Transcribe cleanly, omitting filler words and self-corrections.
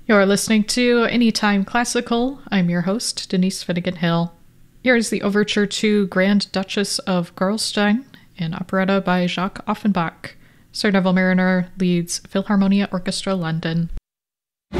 You're listening to Anytime Classical. I'm your host, Denise Finnegan Hill. Here is the overture to Grand Duchess of Gerolstein, an operetta by Jacques Offenbach. Sir Neville Marriner leads Philharmonia Orchestra London.